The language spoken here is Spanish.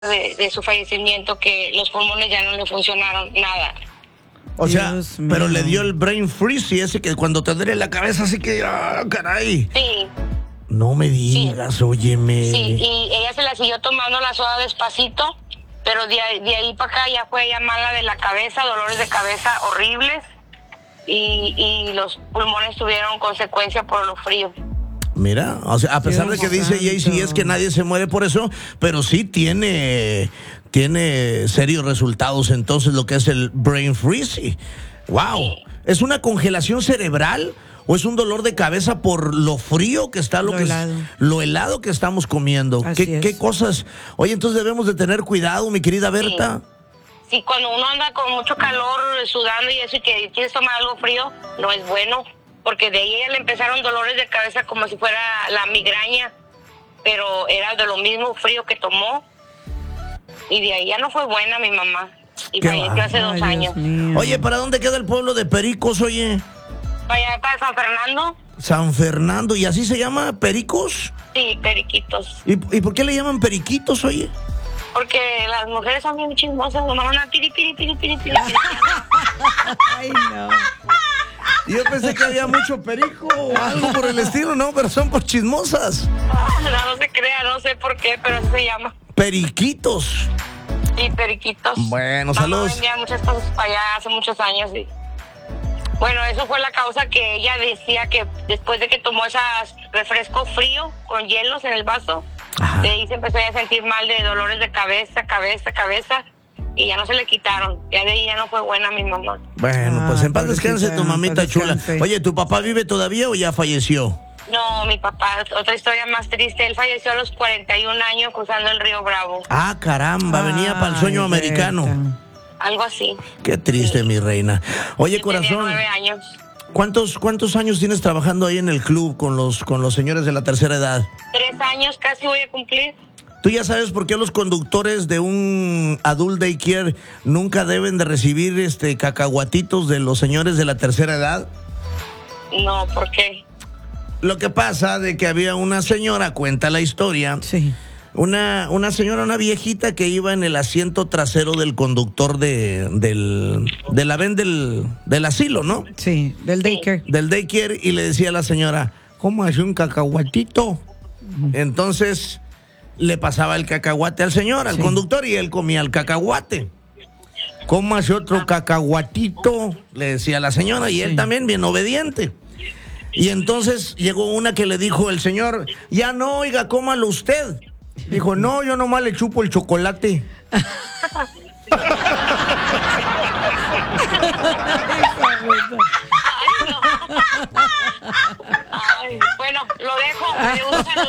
de su fallecimiento que los pulmones ya no le funcionaron nada. O sea, Dios pero mío. le dio el brain freeze y ese que cuando te duele la cabeza así que, caray. Sí, No me digas, óyeme. sí, y ella se la siguió tomando la soda despacito, pero de ahí para acá ya fue ella mala de la cabeza, dolores de cabeza horribles y los pulmones tuvieron consecuencia por lo frío. Mira, o sea, a pesar Dios de que dice santo. Jaycee es que nadie se muere por eso, pero sí tiene serios resultados entonces lo que es el brain freeze. Wow, ¿es una congelación cerebral o es un dolor de cabeza por lo frío que está lo helado que estamos comiendo? Así ¿Qué es. cosas? Oye, entonces debemos de tener cuidado, mi querida Berta. Sí, cuando uno anda con mucho calor, sudando y eso, y que quieres tomar algo frío, no es bueno, porque de ahí a ella le empezaron dolores de cabeza como si fuera la migraña, pero era de lo mismo frío que tomó, y de ahí ya no fue buena mi mamá, y Qué falleció hace Ay, 2 Dios años. mío. Oye, ¿para dónde queda el pueblo de Pericos, oye? Para allá, para San Fernando, San Fernando, ¿y así se llama Pericos? sí, periquitos, ¿Y por qué le llaman periquitos, oye? porque las mujeres son bien chismosas, nomás van a piri, piri, piri, piri, piri. Ay, no. Yo pensé que había mucho perico o algo por el estilo, ¿no? Pero son por chismosas. No se crea, no sé por qué, pero así se llama. Periquitos. Sí, periquitos. Bueno, Mamá saludos. vendía muchas cosas para allá hace muchos años. Y bueno, eso fue la causa que ella decía que después de que tomó ese refresco frío con hielos en el vaso, Ajá. de ahí se empezó a sentir mal de dolores de cabeza, y ya no se le quitaron. Ya de ahí ya no fue buena mi mamá. Bueno, pues en paz pobrecita, descanse tu mamita en paz chula. descanse. Oye, ¿tu papá vive todavía o ya falleció? No, mi papá, otra historia más triste, él falleció a los 41 años cruzando el río Bravo. Ah, caramba, venía para el sueño Ay, americano. Berta. Algo así. Qué triste, mi reina. Oye, Yo tenía corazón, 9 años. ¿cuántos años tienes trabajando ahí en el club con los señores de la tercera edad? 3 años casi voy a cumplir. ¿Tú ya sabes por qué los conductores de un adult daycare nunca deben de recibir cacahuatitos de los señores de la tercera edad? No, ¿por qué? Lo que pasa de que había una señora, cuenta la historia, Sí. una señora, una viejita que iba en el asiento trasero del conductor de la ven del asilo, ¿no? Sí, del daycare. Del daycare, y le decía a la señora, ¿cómo hace un cacahuatito? Entonces le pasaba el cacahuate al señor, al Sí. conductor, y él comía el cacahuate. ¿Cómo hace otro cacahuatito? Le decía a la señora, y él Sí. también bien obediente. Y entonces llegó una que le dijo el señor, ya no, oiga, cómalo usted. Dijo, no, yo nomás le chupo el chocolate. Ay, bueno, lo dejo. Me gusta